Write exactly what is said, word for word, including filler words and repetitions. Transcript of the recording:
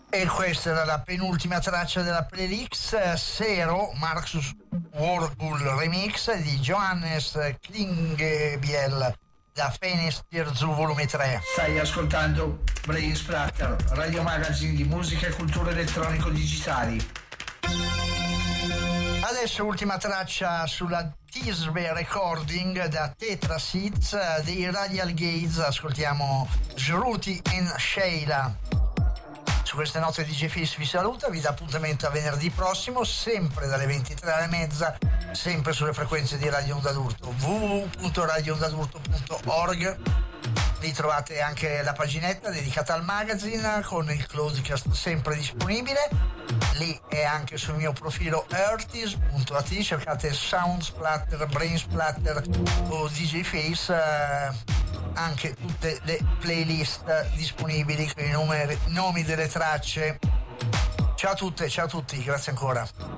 E questa era la penultima traccia della playlist, Zero, Marcus Wargul remix di Johannes Klingebiel da Fenester Zoo volume tre. Stai ascoltando Brain Splatter, radio magazine di musica e cultura elettronico digitali. Adesso ultima traccia sulla Tisbe Recording da Tetra Seeds dei Radial Gates, ascoltiamo Shruti and Sheila. Su queste note di D J Fis vi saluta, vi dà appuntamento a venerdì prossimo, sempre dalle ventitré alle mezza, sempre sulle frequenze di Radio Onda d'Urto, w w w punto radio onda d'urto punto org. Lì trovate anche la paginetta dedicata al magazine con il Closecast sempre disponibile. Lì è anche sul mio profilo artis punto a t, cercate Sound Splatter, Brain Splatter o D J Face, eh, anche tutte le playlist disponibili con i numeri, nomi delle tracce. Ciao a tutte, ciao a tutti, grazie ancora.